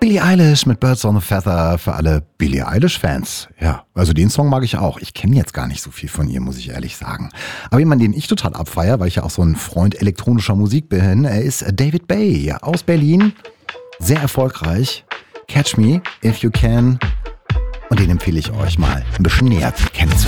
Billie Eilish mit Birds on a Feather für alle Billie Eilish-Fans. Ja, also den Song mag ich auch. Ich kenne jetzt gar nicht so viel von ihr, muss ich ehrlich sagen. Aber jemand, den ich total abfeiere, weil ich ja auch so ein Freund elektronischer Musik bin, ist David Bay aus Berlin. Sehr erfolgreich. Catch Me If You Can. Und den empfehle ich euch mal ein bisschen näher kennenzulernen.